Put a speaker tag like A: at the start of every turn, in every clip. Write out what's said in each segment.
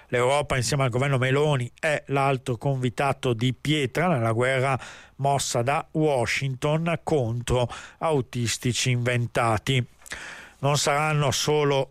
A: L'Europa, insieme al governo Meloni, è l'altro convitato di pietra nella guerra mossa da Washington contro autistici inventati. Non saranno solo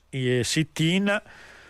A: sit-in,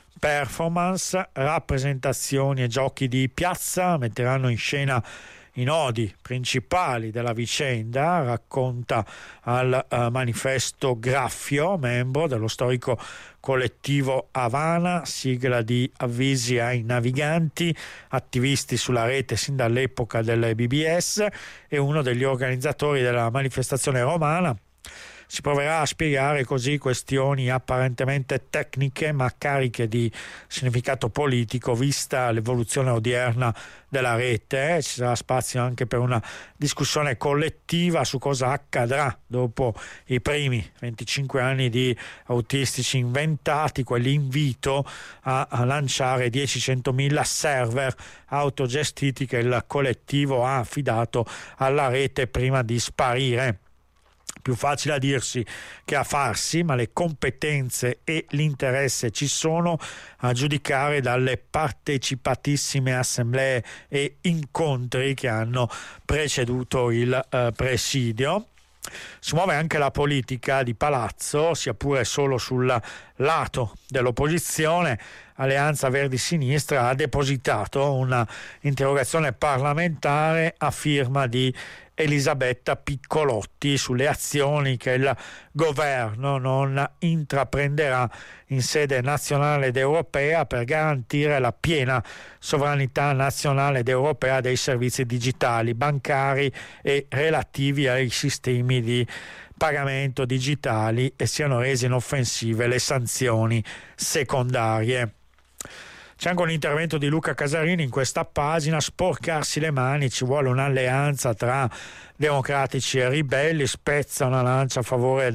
A: performance, rappresentazioni e giochi di piazza metteranno in scena i nodi principali della vicenda, racconta al manifesto Graffio, membro dello storico collettivo Havana, sigla di avvisi ai naviganti, attivisti sulla rete sin dall'epoca del BBS e uno degli organizzatori della manifestazione romana. Si proverà a spiegare così questioni apparentemente tecniche ma cariche di significato politico vista l'evoluzione odierna della rete. Ci sarà spazio anche per una discussione collettiva su cosa accadrà dopo i primi 25 anni di autistici inventati, quell'invito a lanciare 10-100.000 server autogestiti che il collettivo ha affidato alla rete prima di sparire. Più facile a dirsi che a farsi, ma le competenze e l'interesse ci sono, a giudicare dalle partecipatissime assemblee e incontri che hanno preceduto il presidio. Si muove anche la politica di palazzo, sia pure solo sul lato dell'opposizione. Alleanza Verdi-Sinistra ha depositato una interrogazione parlamentare a firma di Elisabetta Piccolotti sulle azioni che il governo non intraprenderà in sede nazionale ed europea per garantire la piena sovranità nazionale ed europea dei servizi digitali, bancari e relativi ai sistemi di pagamento digitali e siano rese inoffensive le sanzioni secondarie. C'è anche un intervento di Luca Casarini in questa pagina: sporcarsi le mani, ci vuole un'alleanza tra democratici e ribelli, spezza una lancia a favore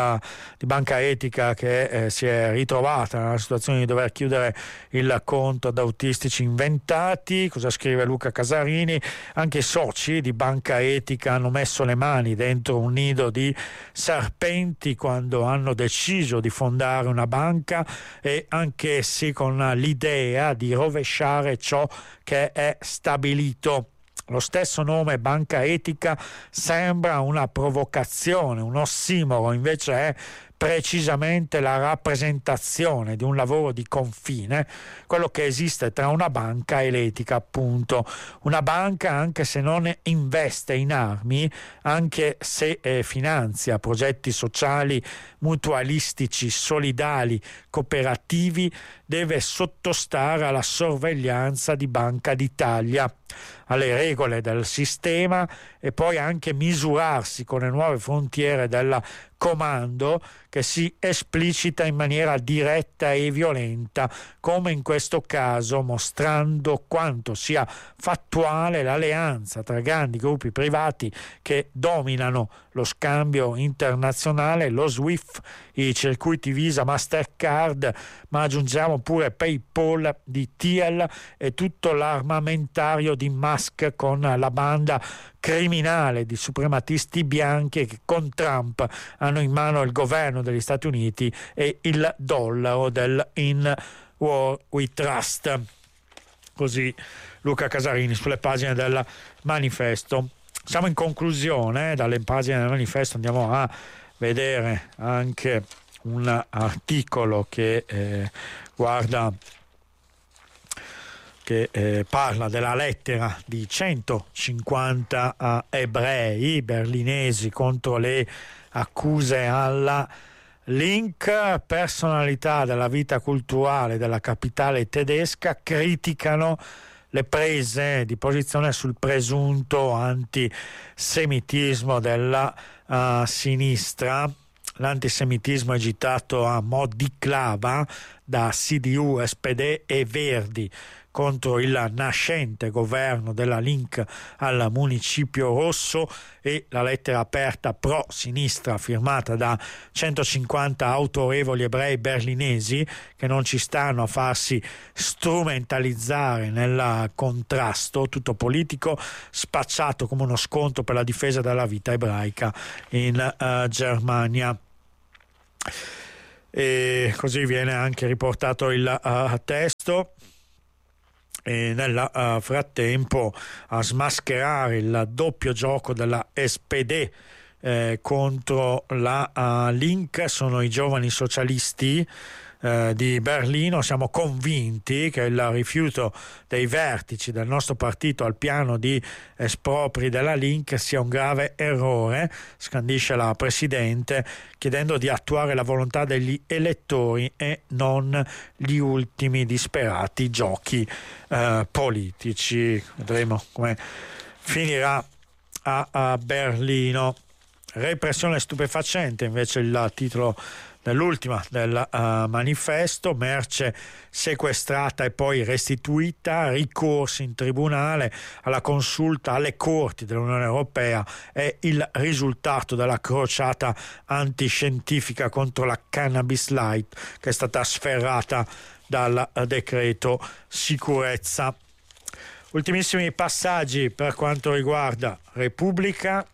A: di Banca Etica che si è ritrovata nella situazione di dover chiudere il conto ad autistici inventati. Cosa scrive Luca Casarini? Anche i soci di Banca Etica hanno messo le mani dentro un nido di serpenti quando hanno deciso di fondare una banca, e anche essi con l'idea di rovesciare ciò che è stabilito. Lo stesso nome Banca Etica sembra una provocazione, un ossimoro, invece è precisamente la rappresentazione di un lavoro di confine, quello che esiste tra una banca e l'etica, appunto. Una banca, anche se non investe in armi, anche se finanzia progetti sociali, mutualistici, solidali, cooperativi, deve sottostare alla sorveglianza di Banca d'Italia, alle regole del sistema, e poi anche misurarsi con le nuove frontiere del comando che si esplicita in maniera diretta e violenta, come in questo caso, mostrando quanto sia fattuale l'alleanza tra grandi gruppi privati che dominano lo scambio internazionale, lo SWIFT, i circuiti Visa, Mastercard, ma aggiungiamo pure PayPal di Thiel e tutto l'armamentario di Musk con la banda criminale di suprematisti bianchi che con Trump hanno in mano il governo degli Stati Uniti e il dollaro del In War We Trust. Così Luca Casarini sulle pagine del manifesto. Siamo in conclusione. Dalle pagine del manifesto andiamo a vedere anche un articolo che parla della lettera di 150 ebrei berlinesi contro le accuse alla Link. Personalità della vita culturale della capitale tedesca criticano le prese di posizione sul presunto antisemitismo della sinistra. L'antisemitismo è agitato a mo' di clava da CDU, SPD e Verdi contro il nascente governo della Link al Municipio Rosso, e la lettera aperta pro sinistra firmata da 150 autorevoli ebrei berlinesi che non ci stanno a farsi strumentalizzare nel contrasto tutto politico spacciato come uno scontro per la difesa della vita ebraica in Germania. e così viene anche riportato il testo. E nel frattempo, a smascherare il doppio gioco della SPD contro la Link sono i giovani socialisti di Berlino. Siamo convinti che il rifiuto dei vertici del nostro partito al piano di espropri della Link sia un grave errore, scandisce la Presidente, chiedendo di attuare la volontà degli elettori e non gli ultimi disperati giochi politici. Vedremo come finirà a Berlino. Repressione stupefacente invece il titolo dell'ultima del manifesto. Merce sequestrata e poi restituita, ricorsi in tribunale, alla consulta alle corti dell'Unione Europea è il risultato della crociata antiscientifica contro la cannabis light che è stata sferrata dal decreto sicurezza. Ultimissimi passaggi per quanto riguarda Repubblica.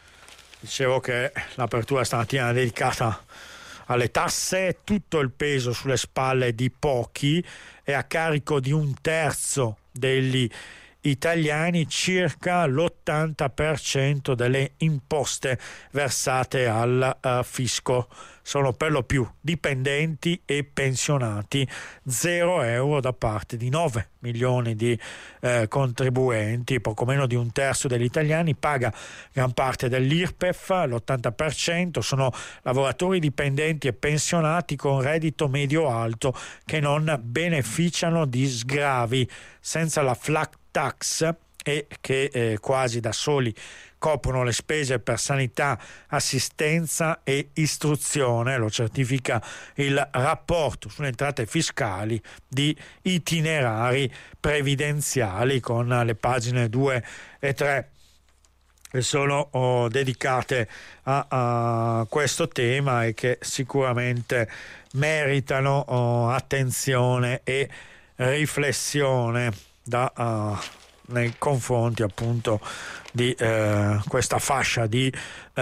A: Dicevo che l'apertura stamattina è dedicata alle tasse, tutto il peso sulle spalle di pochi e a carico di un terzo degli italiani, circa l'80% delle imposte versate al fisco sono per lo più dipendenti e pensionati. 0 euro da parte di 9 milioni di contribuenti. Poco meno di un terzo degli italiani paga gran parte dell'IRPEF, l'80% sono lavoratori dipendenti e pensionati con reddito medio-alto che non beneficiano di sgravi senza la flat tax e che quasi da soli coprono le spese per sanità, assistenza e istruzione. Lo certifica il rapporto sulle entrate fiscali di itinerari previdenziali, con le pagine 2 e 3 che sono dedicate a questo tema e che sicuramente meritano attenzione e riflessione nei confronti appunto di questa fascia di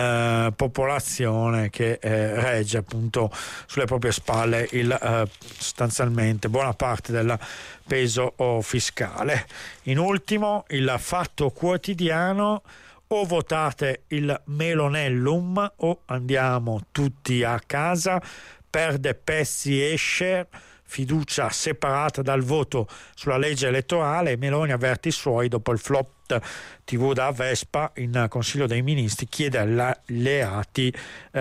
A: popolazione che regge appunto sulle proprie spalle sostanzialmente buona parte del peso fiscale. In ultimo, il Fatto Quotidiano: o votate il Melonellum o andiamo tutti a casa, perde Pezzi e Escher, fiducia separata dal voto sulla legge elettorale. Meloni avverte i suoi dopo il flop TV da Vespa in Consiglio dei Ministri, chiede agli alleati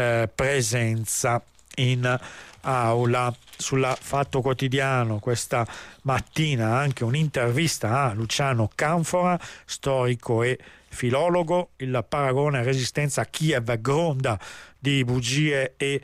A: presenza in aula. Sul Fatto Quotidiano questa mattina anche un'intervista a Luciano Canfora, storico e filologo. Il paragone Resistenza Kiev gronda di bugie e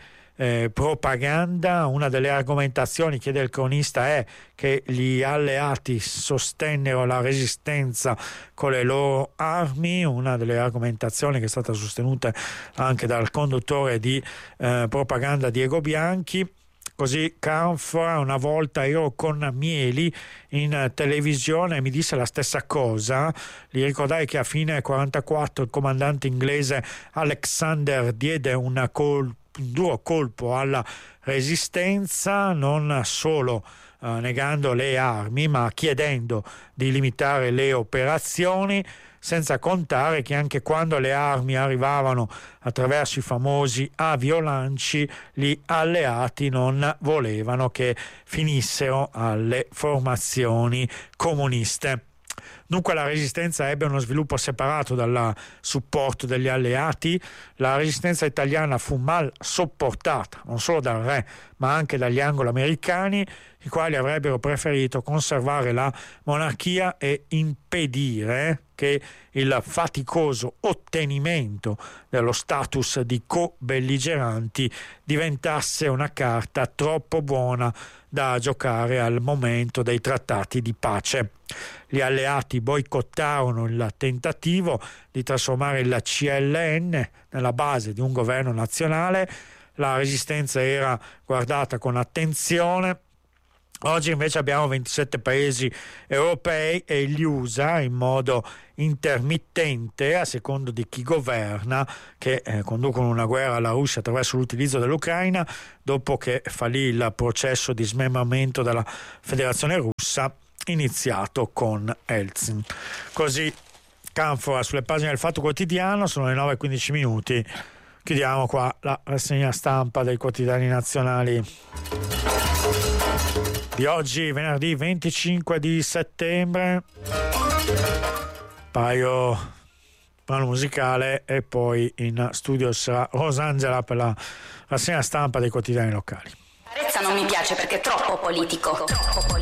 A: propaganda. Una delle argomentazioni, chiede il cronista, è che gli alleati sostennero la resistenza con le loro armi, una delle argomentazioni che è stata sostenuta anche dal conduttore di propaganda Diego Bianchi. Così Canfora: una volta ero con Mieli in televisione e mi disse la stessa cosa. Gli ricordai che a fine 1944 il comandante inglese Alexander diede un duro colpo alla resistenza, non solo negando le armi ma chiedendo di limitare le operazioni, senza contare che anche quando le armi arrivavano attraverso i famosi aviolanci, gli alleati non volevano che finissero alle formazioni comuniste. Dunque la resistenza ebbe uno sviluppo separato dal supporto degli alleati. La resistenza italiana fu mal sopportata non solo dal re ma anche dagli anglo-americani, i quali avrebbero preferito conservare la monarchia e impedire che il faticoso ottenimento dello status di co-belligeranti diventasse una carta troppo buona da giocare al momento dei trattati di pace. Gli alleati boicottarono il tentativo di trasformare il CLN nella base di un governo nazionale. La resistenza era guardata con attenzione Oggi invece abbiamo 27 paesi europei e gli USA in modo intermittente, a secondo di chi governa, che conducono una guerra alla Russia attraverso l'utilizzo dell'Ucraina dopo che fallì il processo di smembramento della Federazione Russa iniziato con Eltsin. Così canfora sulle pagine del Fatto Quotidiano, sono le 9:15. Chiudiamo qua la rassegna stampa dei quotidiani nazionali di oggi, venerdì 25 di settembre. Paio brano musicale e poi in studio sarà Rosangela per la rassegna stampa dei quotidiani locali.
B: Arezza non mi piace perché è troppo politico.